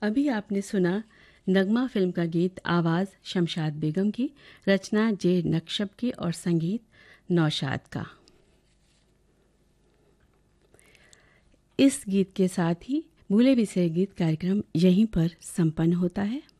अभी आपने सुना नगमा फिल्म का गीत, आवाज़ शमशाद बेगम की, रचना जे नक्शब की और संगीत नौशाद का। इस गीत के साथ ही भूले बिसरे गीत कार्यक्रम यहीं पर संपन्न होता है।